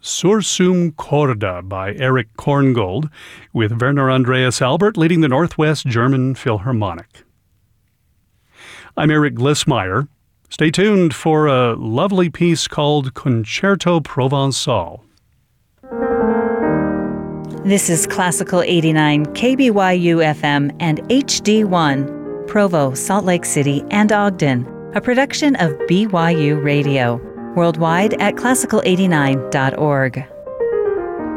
Sursum Corda by Eric Korngold, with Werner Andreas Albert leading the Northwest German Philharmonic. I'm Eric Glissmeyer. Stay tuned for a lovely piece called Concerto Provençal. This is Classical 89 KBYU FM and HD1, Provo, Salt Lake City, and Ogden, a production of BYU Radio. Worldwide at classical89.org.